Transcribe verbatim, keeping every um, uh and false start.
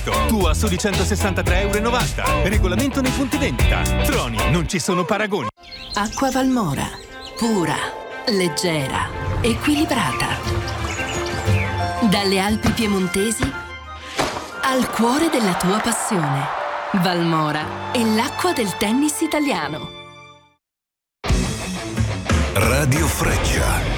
Tu a soli centosessantatré virgola novanta euro. Regolamento nei punti vendita. Troni, non ci sono paragoni. Acqua Valmora. Pura, leggera, equilibrata. Dalle Alpi piemontesi al cuore della tua passione. Valmora è l'acqua del tennis italiano. Radio Freccia.